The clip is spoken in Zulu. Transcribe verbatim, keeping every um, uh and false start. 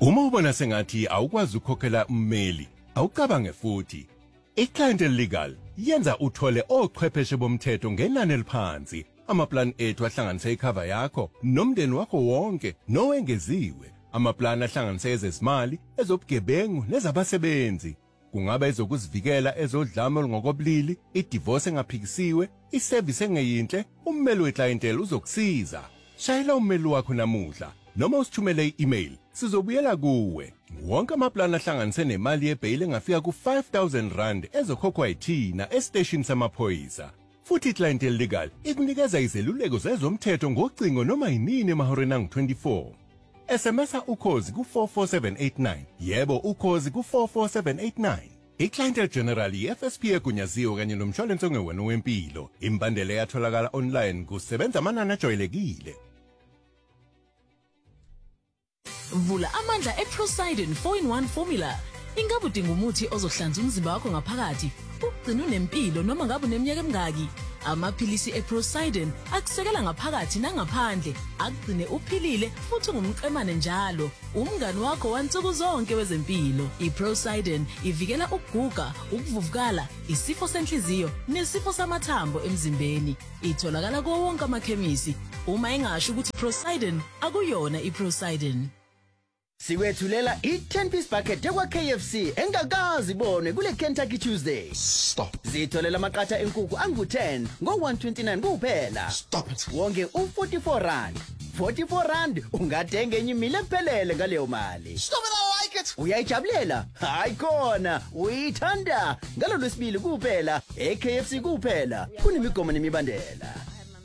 Uma ubona sengathi awukwazi ukukhokhela ummeli, awucabange futhi. iClientele Legal yenza uthole ochwepheshe bomthetho ngenani eliphansi. Amaplan ethu ahlanganisa icover yakho nomndeni wakho wonke nowengeziwe. Amaplan ahlanganisa ezezimali, ezobugebengu nezabasebenzi. Kungaba ezokuzivikela ezodlame olungokobulili, idivorce engaphikisiwe, iservice engeyinhle, ummeli weClientele uzokusiza. Shayela ummeli wakho namuhla noma usithumele i-email, sizobuyela kuwe. Wonke amaplan ahlanganise nemali yebail engafika ku five thousand rand ezokhokhwa yithina esiteshini samaphoyisa. Futhi iClientele Legal ikunikeza izeluleko zezomthetho ngocingo noma yinini emahoreni angu twenty-four. S M S ukhozi ku four four seven eight nine. Yebo ukhozi ku four four seven eight nine. iClientele General i-F S P egunyaziwe kanye nomshwalense ongewena wempilo. Imbandela yatholakala online kusebenza amanani ajwayelekile. Vula amandla eProsidin four in one formula. Ingabe udinga umuthi ozohlanza umzimba wakho ngaphakathi, ugcina unempilo noma ngabe uneminyaka emingaki? Amaphilisi eProsidin akusekela ngaphakathi nangaphandle, akugcine uphilile futhi ungumqemane njalo. Umngani wakho wansuku zonke wezempilo. iProsidin ivikela ukuguga, ukuvuvukala, isifo senhliziyo nesifo samathambo emzimbeni. Itholakala kuwo wonke amakhemisi. Uma engasho ukuthi Prosidin akuyona iProsidin. Siwethulela i-ten piece bucket ekwa K F C engakazi ibone kule Kentucky Tuesday. Stop. Zitholela amaqatha enkukhu angu ten ngo one twenty-nine kuphela. Stop it. Wonke u forty-four rand. forty-four rand ungathenga enye imile ephelele ngaleyo mali. Stop it, I like it. Uyayijabulela? Hayi khona, uyithanda. Ngalo lwesibili kuphela, e-K F C kuphela. Kunemigomo nemibandela.